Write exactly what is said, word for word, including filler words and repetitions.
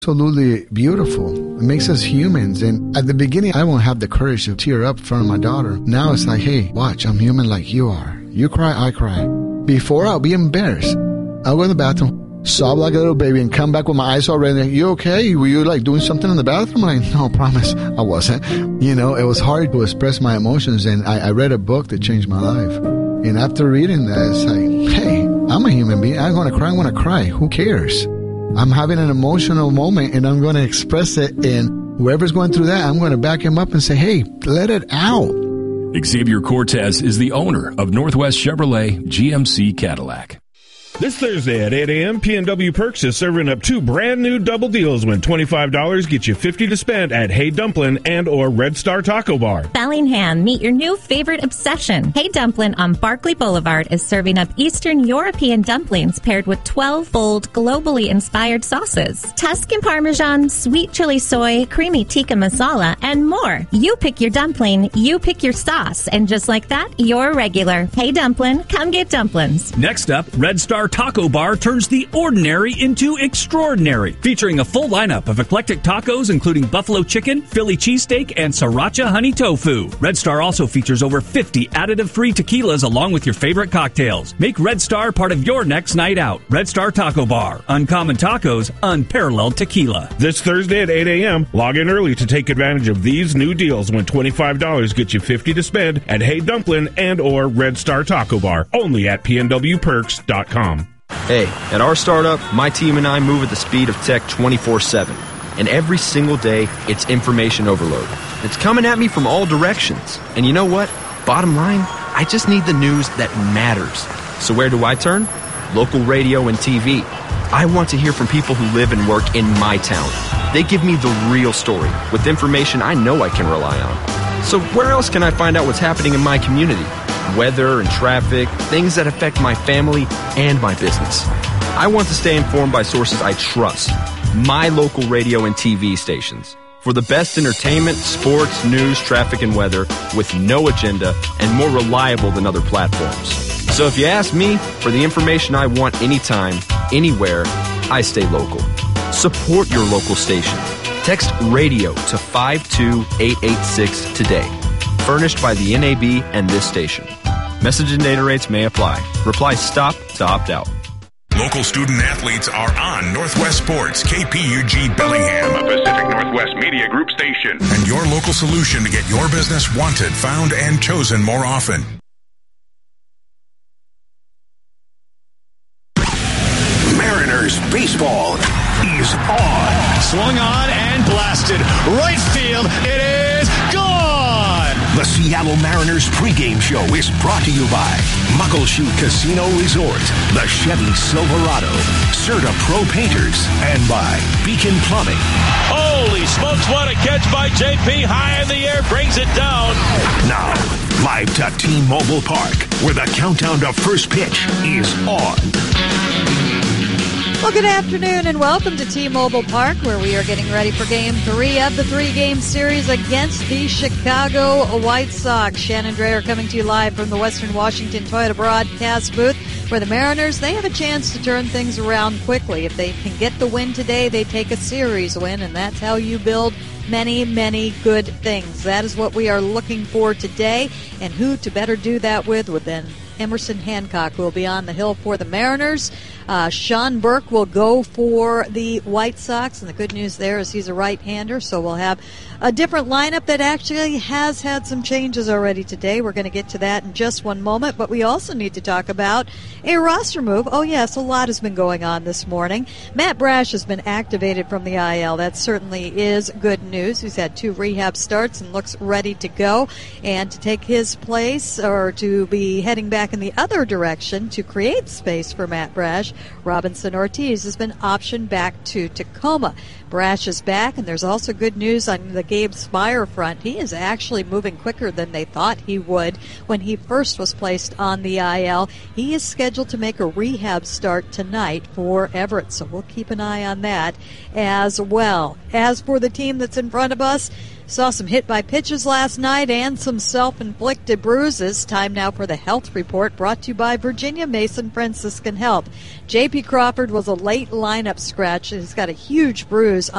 absolutely beautiful. It makes us humans. And at the beginning, I won't have the courage to tear up in front of my daughter. Now it's like, hey, watch, I'm human like you are. You cry, I cry. Before, I'll be embarrassed. I'll go in the bathroom, sob like a little baby, and come back with my eyes all red. You okay? Were you like doing something in the bathroom? I'm like, no, promise, I wasn't. You know, it was hard to express my emotions. And I, I read a book that changed my life. And after reading that, it's like, hey, I'm a human being. I'm going to cry. I'm going to cry. Who cares? I'm having an emotional moment, and I'm going to express it, and whoever's going through that, I'm going to back him up and say, hey, let it out. Xavier Cortez is the owner of Northwest Chevrolet G M C Cadillac. This Thursday at eight a.m., P and W Perks is serving up two brand new double deals when twenty-five dollars gets you fifty dollars to spend at Hey Dumplin' and or Red Star Taco Bar. Bellingham, meet your new favorite obsession. Hey Dumplin' on Barclay Boulevard is serving up Eastern European dumplings paired with twelve bold, globally inspired sauces. Tuscan Parmesan, sweet chili soy, creamy tikka masala, and more. You pick your dumpling, you pick your sauce, and just like that, you're regular. Hey Dumplin', come get dumplings. Next up, Red Star Taco Bar turns the ordinary into extraordinary, featuring a full lineup of eclectic tacos including buffalo chicken, Philly cheesesteak, and sriracha honey tofu. Red Star also features over fifty additive-free tequilas along with your favorite cocktails. Make Red Star part of your next night out. Red Star Taco Bar. Uncommon tacos, unparalleled tequila. This Thursday at eight a.m., log in early to take advantage of these new deals when twenty-five dollars gets you fifty dollars to spend at Hey Dumplin' and or Red Star Taco Bar, only at P N W perks dot com. Hey, at our startup, my team and I move at the speed of tech twenty-four seven. And every single day, it's information overload. It's coming at me from all directions. And you know what? Bottom line, I just need the news that matters. So where do I turn? Local radio and T V. I want to hear from people who live and work in my town. They give me the real story with information I know I can rely on. So where else can I find out what's happening in my community? Weather and traffic, things that affect my family and my business. I want to stay informed by sources I trust. My local radio and T V stations. For the best entertainment, sports, news, traffic, and weather with no agenda and more reliable than other platforms. So if you ask me for the information I want anytime, anywhere, I stay local. Support your local station. Text radio to five two eight eight six today. Furnished by the N A B and this station. Message and data rates may apply. Reply STOP to opt out. Local student athletes are on Northwest Sports, K P U G Bellingham, a Pacific Northwest Media Group station. And your local solution to get your business wanted, found, and chosen more often. Mariners baseball is on. Swung on and blasted. Right field. It is gone. The Seattle Mariners pregame show is brought to you by Muckleshoot Casino Resort, the Chevy Silverado, Serta Pro Painters, and by Beacon Plumbing. Holy smokes, what a catch by J P. High in the air, brings it down. Now, live to T-Mobile Park, where the countdown to first pitch is on. Well, good afternoon and welcome to T-Mobile Park, where we are getting ready for Game three of the three-game series against the Chicago White Sox. Shannon Dreher coming to you live from the Western Washington Toyota broadcast booth, where the Mariners, they have a chance to turn things around quickly. If they can get the win today, they take a series win, and that's how you build many, many good things. That is what we are looking for today, and who to better do that with than Emerson Hancock, who will be on the hill for the Mariners. Uh, Sean Burke will go for the White Sox, and the good news there is he's a right-hander, so we'll have a different lineup that actually has had some changes already today. We're going to get to that in just one moment, but we also need to talk about a roster move. Oh, yes, a lot has been going on this morning. Matt Brash has been activated from the I L. That certainly is good news. He's had two rehab starts and looks ready to go. And to take his place, or to be heading back in the other direction to create space for Matt Brash, Robinson Ortiz has been optioned back to Tacoma. Brash is back, and there's also good news on the Gabe Spire front. He is actually moving quicker than they thought he would when he first was placed on the I L. He is scheduled to make a rehab start tonight for Everett, so we'll keep an eye on that as well. As for the team that's in front of us, saw some hit by pitches last night and some self-inflicted bruises. Time now for the health report, brought to you by Virginia Mason Franciscan Health. J P. Crawford was a late lineup scratch. He's got a huge bruise